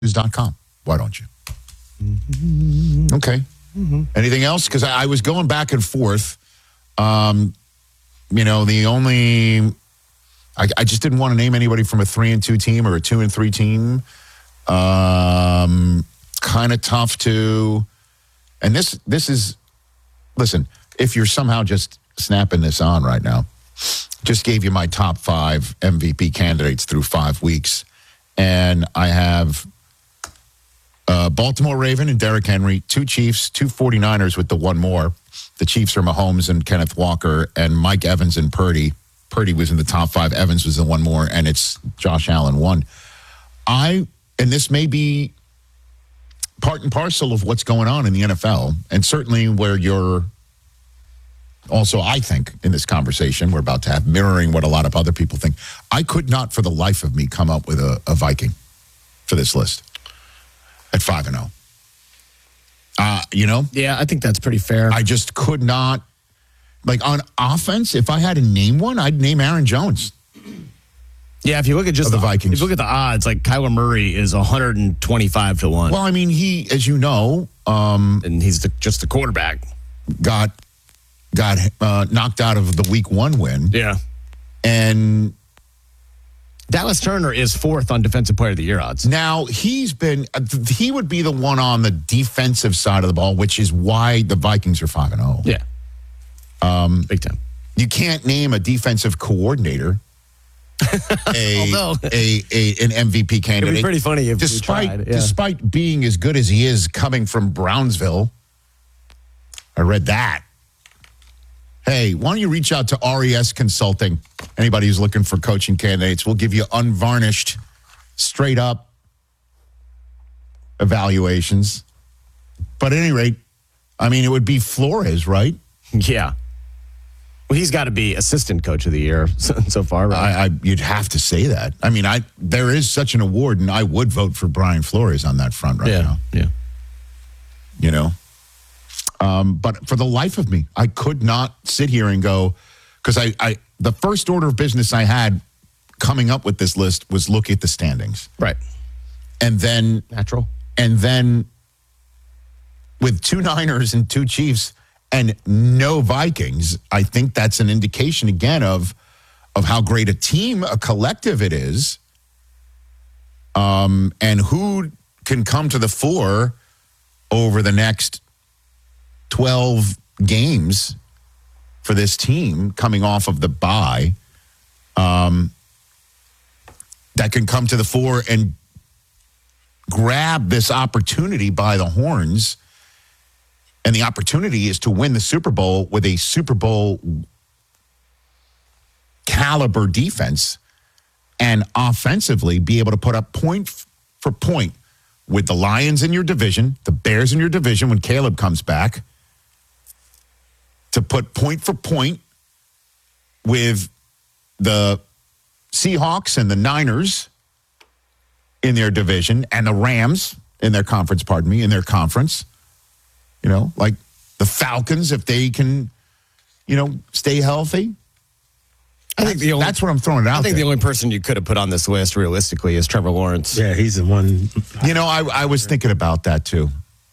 News.com. Why don't you? Okay. Anything else? Because I was going back and forth. The only... I just didn't want to name anybody from a 3-2 team or a 2-3 team. Kind of tough to... And this is... Listen, if you're somehow just snapping this on right now, just gave you my top 5 MVP candidates through 5 weeks. And I have... Baltimore Raven and Derrick Henry, 2 Chiefs, 2 49ers with the one more. The Chiefs are Mahomes and Kenneth Walker, and Mike Evans and Purdy. Purdy was in the top 5. Evans was the one more, and it's Josh Allen 1. And this may be part and parcel of what's going on in the NFL, and certainly where you're also, I think, in this conversation we're about to have, mirroring what a lot of other people think. I could not for the life of me come up with a Viking for this list. At 5-0. Yeah, I think that's pretty fair. I just could not. Like, on offense, if I had to name one, I'd name Aaron Jones. Yeah, if you look at just the Vikings. If you look at the odds, like Kyler Murray is 125 to 1. Well, I mean, he, as you know, and he's just the quarterback. Got knocked out of the Week 1 win. Yeah. And Dallas Turner is 4th on Defensive Player of the Year odds. Now, he would be the one on the defensive side of the ball, which is why the Vikings are 5-0. Yeah. Big time. You can't name a defensive coordinator an MVP candidate. It'd be pretty funny if we tried. Yeah. Despite being as good as he is coming from Brownsville. I read that. Hey, why don't you reach out to RES Consulting? Anybody who's looking for coaching candidates, we'll give you unvarnished, straight up evaluations. But at any rate, I mean, it would be Flores, right? Yeah. Well, he's got to be assistant coach of the year so far, right? You'd have to say that. I mean, there is such an award, and I would vote for Brian Flores on that front now. Yeah. But for the life of me, I could not sit here and go, because the first order of business I had coming up with this list was look at the standings. Right. And then... Natural. And then with 2 Niners and 2 Chiefs and no Vikings, I think that's an indication again of how great a team, a collective it is, and who can come to the fore over the next 12 games for this team coming off of the bye, that can come to the fore and grab this opportunity by the horns. And the opportunity is to win the Super Bowl with a Super Bowl caliber defense and offensively be able to put up point for point with the Lions in your division, the Bears in your division when Caleb comes back, to put point for point with the Seahawks and the Niners in their division and the Rams in their conference, in their conference. Like the Falcons, if they can, stay healthy. That's what I'm throwing out there. I think the only person you could have put on this list realistically is Trevor Lawrence. Yeah, he's the one. I was thinking about that too.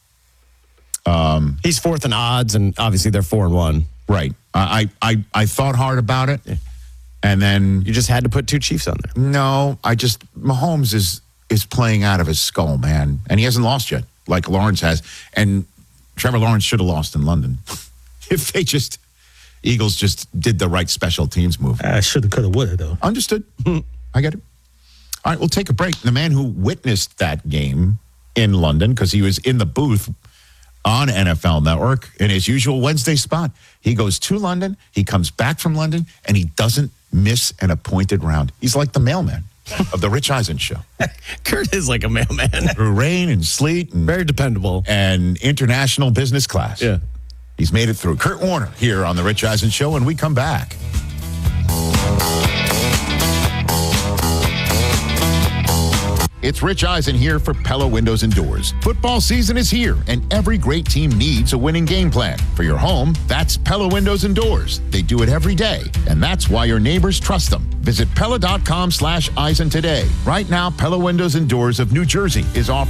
He's 4th in odds, and obviously they're 4-1. Right. I thought hard about it, and then you just had to put 2 Chiefs on there. No, Mahomes is playing out of his skull, man, and he hasn't lost yet like Lawrence has, and Trevor Lawrence should have lost in London if Eagles just did the right special teams move. Shoulda, coulda, woulda, though. Understood. I get it. All right, we'll take a break. The man who witnessed that game in London, because he was in the booth on NFL Network in his usual Wednesday spot. He goes to London, he comes back from London, and he doesn't miss an appointed round. He's like the mailman of the Rich Eisen Show. Kurt is like a mailman. Through rain and sleet. And very dependable. And international business class. Yeah. He's made it through. Kurt Warner here on the Rich Eisen Show, and we come back. It's Rich Eisen here for Pella Windows and Doors. Football season is here, and every great team needs a winning game plan. For your home, that's Pella Windows and Doors. They do it every day, and that's why your neighbors trust them. Visit Pella.com/Eisen today. Right now, Pella Windows and Doors of New Jersey is offering